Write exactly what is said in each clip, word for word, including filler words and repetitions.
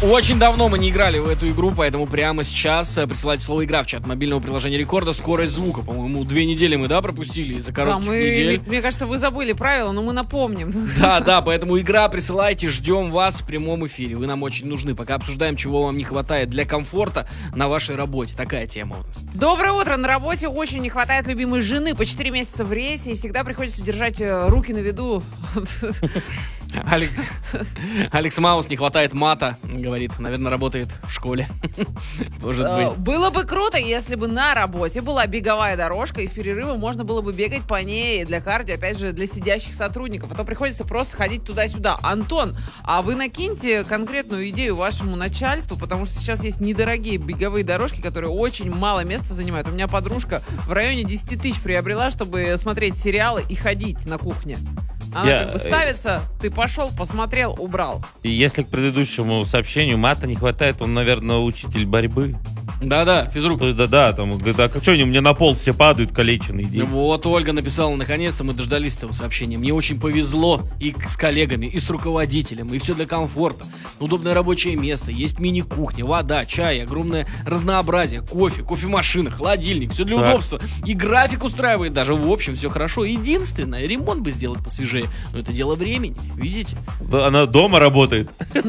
Очень давно мы не играли в эту игру, поэтому прямо сейчас присылайте слово «игра» в чат мобильного приложения Рекорда. Скорость звука, по-моему, две недели мы, да, пропустили из-за коротких да, мы, недель. Мне кажется, вы забыли правила, но мы напомним. Да, да, поэтому игра присылайте, ждем вас в прямом эфире. Вы нам очень нужны, пока обсуждаем, чего вам не хватает для комфорта на вашей работе. Такая тема у нас. Доброе утро. На работе очень не хватает любимой жены. По четыре месяца в рейсе, и всегда приходится держать руки на виду. Алекс, Алекс Маус, не хватает мата, говорит. Наверное, работает в школе. Может быть. Было бы круто, если бы на работе была беговая дорожка, и в перерывы можно было бы бегать по ней для кардио, опять же, для сидящих сотрудников. А то приходится просто ходить туда-сюда. Антон, а вы накиньте конкретную идею вашему начальству, потому что сейчас есть недорогие беговые дорожки, которые очень мало места занимают. У меня подружка в районе десять тысяч приобрела, чтобы смотреть сериалы и ходить на кухне. Она Я... как бы ставится, ты пошел, посмотрел, убрал. И если к предыдущему сообщению мата не хватает, он, наверное, учитель борьбы. Да-да, физрук. Да-да, там, говорит, а что они у меня на пол все падают, калеченные дети. Вот, Ольга написала, наконец-то мы дождались этого сообщения. Мне очень повезло и с коллегами, и с руководителем, и все для комфорта. Удобное рабочее место, есть мини-кухня, вода, чай, огромное разнообразие, кофе, кофемашина, холодильник, все для так. удобства. И график устраивает даже, в общем, все хорошо. Единственное, ремонт бы сделать посвежее, но это дело времени, видите? Она дома работает.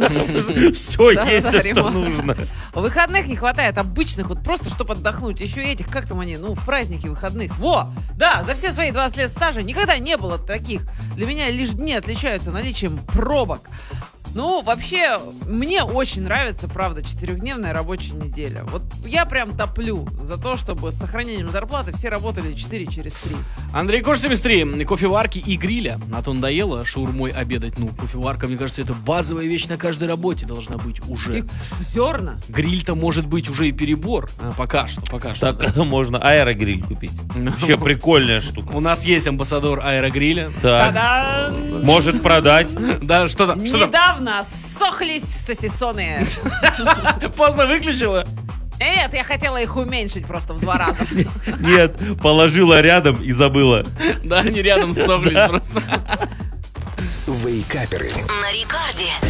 Все есть, что нужно. Выходных не хватает обычных, вот просто чтобы отдохнуть. Еще этих, как там они, ну, в праздники выходных. Во! Да, за все свои двадцать лет стажа никогда не было таких. Для меня лишь дни отличаются наличием пробок. Ну, вообще, мне очень нравится, правда, четырехдневная рабочая неделя. Вот я прям топлю за то, чтобы с сохранением зарплаты все работали четыре через три. Андрей Кош, семьдесят три. Кофеварки и гриля. А то надоело шаурмой обедать. Ну, кофеварка, мне кажется, это базовая вещь на каждой работе должна быть уже. И зерна. Гриль-то может быть уже и перебор. А, пока что, пока что. Так да. можно аэрогриль купить. Вообще прикольная штука. У нас есть амбассадор аэрогриля. Да. Та-дам! Может продать. Да, что там? Что там? Недавно сохлись сосисоны. Поздно выключила. Нет, я хотела их уменьшить просто в два раза. Нет, положила рядом и забыла. Да, они рядом ссохлись просто. Вейкаперы. На Рекорде.